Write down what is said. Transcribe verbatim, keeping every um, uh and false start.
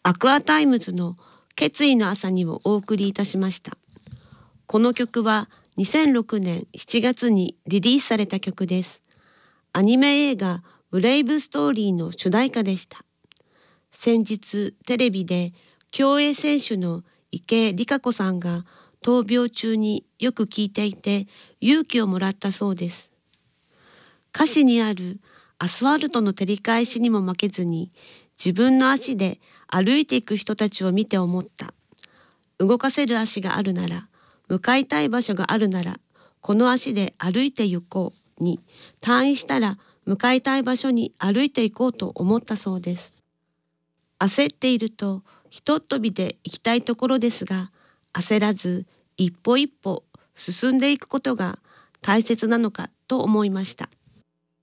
アクアタイムズの決意の朝にをお送りいたしました。この曲はにせんろくねんしちがつにリリースされた曲です。アニメ映画ブレイブストーリーの主題歌でした。先日テレビで競泳選手の池江璃花子さんが闘病中によく聴いていて勇気をもらったそうです。歌詞にあるアスファルトの照り返しにも負けずに自分の足で歩いていく人たちを見て思った。動かせる足があるなら、向かいたい場所があるなら、この足で歩いて行こうに退院したら向かいたい場所に歩いて行こうと思ったそうです。焦っているとひとっ飛びで行きたいところですが、焦らず一歩一歩進んでいくことが大切なのかと思いました。